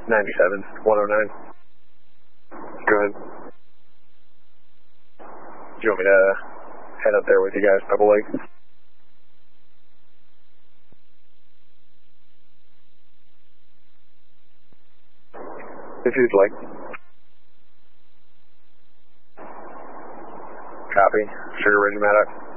97, 109. Go ahead. Do you want me to head up there with you guys, Pebble Lake? If you'd like. Copy. Sugar Ridge Maddox.